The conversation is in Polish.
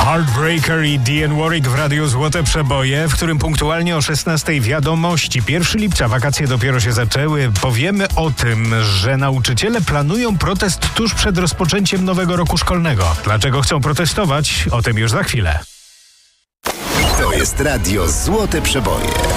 Heartbreaker i Dionne Warwick w Radiu Złote Przeboje, w którym punktualnie o 16:00 wiadomości. 1 lipca, wakacje dopiero się zaczęły. Powiemy o tym, że nauczyciele planują protest tuż przed rozpoczęciem nowego roku szkolnego. Dlaczego chcą protestować? O tym już za chwilę. To jest Radio Złote Przeboje.